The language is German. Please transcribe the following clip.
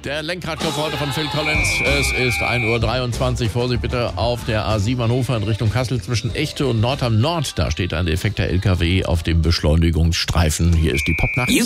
Der Lenkradkopf heute von Phil Collins. Es ist 1:23 Uhr. Vorsicht bitte auf der A7 Hannover in Richtung Kassel zwischen Echte und Nordham Nord. Da steht ein defekter LKW auf dem Beschleunigungsstreifen. Hier ist die Popnacht.